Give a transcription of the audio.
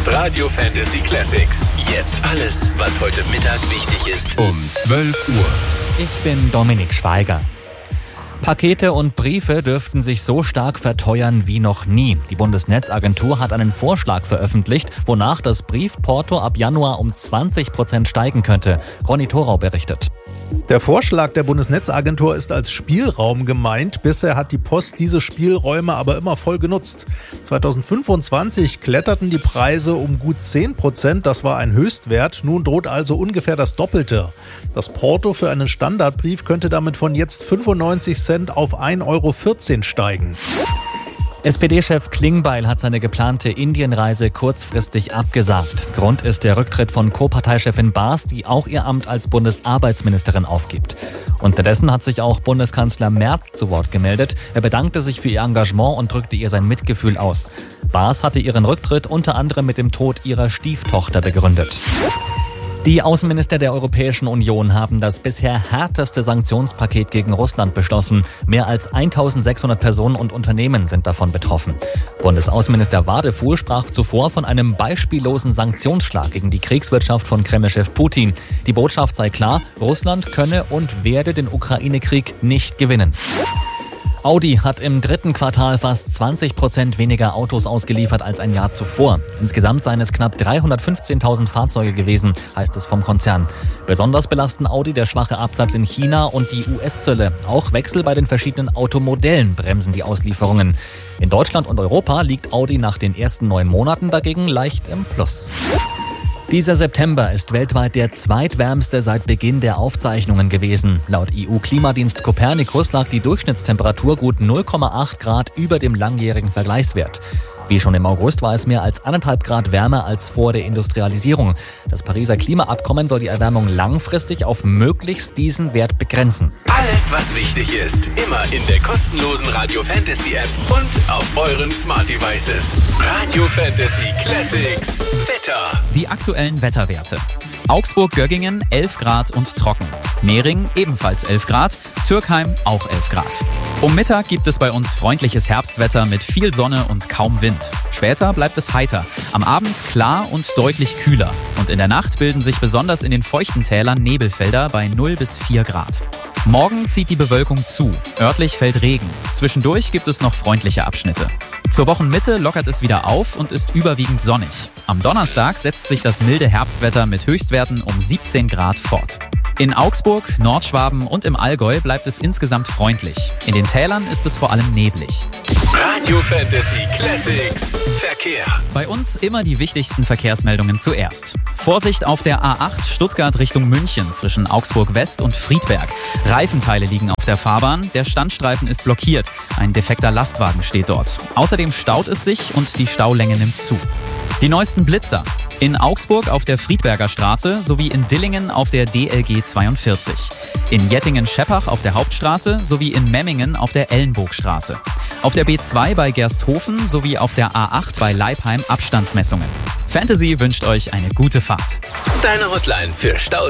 ist Radio Fantasy Classics. Jetzt alles, was heute Mittag wichtig ist. Um 12 Uhr. Ich bin Dominik Schweiger. Pakete und Briefe dürften sich so stark verteuern wie noch nie. Die Bundesnetzagentur hat einen Vorschlag veröffentlicht, wonach das Briefporto ab Januar um 20% steigen könnte. Ronny Thorau berichtet. Der Vorschlag der Bundesnetzagentur ist als Spielraum gemeint. Bisher hat die Post diese Spielräume aber immer voll genutzt. 2025 kletterten die Preise um gut 10%. Das war ein Höchstwert. Nun droht also ungefähr das Doppelte. Das Porto für einen Standardbrief könnte damit von jetzt 95 Cent auf 1,14 € steigen. SPD-Chef Klingbeil hat seine geplante Indienreise kurzfristig abgesagt. Grund ist der Rücktritt von Co-Parteichefin Baas, die auch ihr Amt als Bundesarbeitsministerin aufgibt. Unterdessen hat sich auch Bundeskanzler Merz zu Wort gemeldet. Er bedankte sich für ihr Engagement und drückte ihr sein Mitgefühl aus. Baas hatte ihren Rücktritt unter anderem mit dem Tod ihrer Stieftochter begründet. Die Außenminister der Europäischen Union haben das bisher härteste Sanktionspaket gegen Russland beschlossen. Mehr als 1600 Personen und Unternehmen sind davon betroffen. Bundesaußenminister Wadefuhl sprach zuvor von einem beispiellosen Sanktionsschlag gegen die Kriegswirtschaft von Kremlchef Putin. Die Botschaft sei klar, Russland könne und werde den Ukraine-Krieg nicht gewinnen. Audi hat im dritten Quartal fast 20% weniger Autos ausgeliefert als ein Jahr zuvor. Insgesamt seien es knapp 315.000 Fahrzeuge gewesen, heißt es vom Konzern. Besonders belasten Audi der schwache Absatz in China und die US-Zölle. Auch Wechsel bei den verschiedenen Automodellen bremsen die Auslieferungen. In Deutschland und Europa liegt Audi nach den ersten 9 Monaten dagegen leicht im Plus. Dieser September ist weltweit der zweitwärmste seit Beginn der Aufzeichnungen gewesen. Laut EU-Klimadienst Copernicus lag die Durchschnittstemperatur gut 0,8 Grad über dem langjährigen Vergleichswert. Wie schon im August war es mehr als 1,5 Grad wärmer als vor der Industrialisierung. Das Pariser Klimaabkommen soll die Erwärmung langfristig auf möglichst diesen Wert begrenzen. Alles, was wichtig ist, immer in der kostenlosen Radio Fantasy App und auf euren Smart Devices. Radio Fantasy Classics. Wetter. Die aktuellen Wetterwerte. Augsburg-Göggingen 11 Grad und trocken. Mehring ebenfalls 11 Grad. Türkheim auch 11 Grad. Um Mittag gibt es bei uns freundliches Herbstwetter mit viel Sonne und kaum Wind. Später bleibt es heiter. Am Abend klar und deutlich kühler. Und in der Nacht bilden sich besonders in den feuchten Tälern Nebelfelder bei 0 bis 4 Grad. Morgen zieht die Bewölkung zu. Örtlich fällt Regen. Zwischendurch gibt es noch freundliche Abschnitte. Zur Wochenmitte lockert es wieder auf und ist überwiegend sonnig. Am Donnerstag setzt sich das milde Herbstwetter mit Höchstwerten um 17 Grad fort. In Augsburg, Nordschwaben und im Allgäu bleibt es insgesamt freundlich. In den Tälern ist es vor allem neblig. Radio Fantasy Classics. Verkehr. Bei uns immer die wichtigsten Verkehrsmeldungen zuerst. Vorsicht auf der A8 Stuttgart Richtung München zwischen Augsburg West und Friedberg. Reifenteile liegen auf der Fahrbahn, der Standstreifen ist blockiert. Ein defekter Lastwagen steht dort. Außerdem staut es sich und die Staulänge nimmt zu. Die neuesten Blitzer. In Augsburg auf der Friedberger Straße sowie in Dillingen auf der DLG 42. In Jettingen-Scheppach auf der Hauptstraße sowie in Memmingen auf der Ellenburgstraße. Auf der B2 bei Gersthofen sowie auf der A8 bei Leipheim Abstandsmessungen. Fantasy wünscht euch eine gute Fahrt. Deine Hotline für Staus